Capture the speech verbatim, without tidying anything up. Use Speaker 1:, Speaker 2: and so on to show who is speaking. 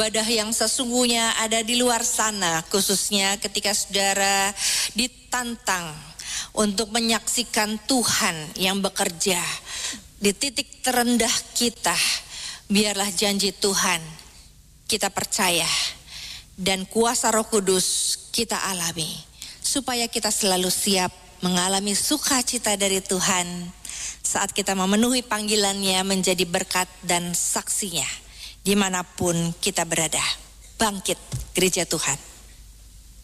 Speaker 1: Ibadah yang sesungguhnya ada di luar sana, khususnya ketika saudara ditantang untuk menyaksikan Tuhan yang bekerja di titik terendah kita. Biarlah janji Tuhan kita percaya dan kuasa Roh Kudus kita alami, supaya kita selalu siap mengalami sukacita dari Tuhan saat kita memenuhi panggilannya menjadi berkat dan saksinya dimanapun kita berada. Bangkit Gereja Tuhan.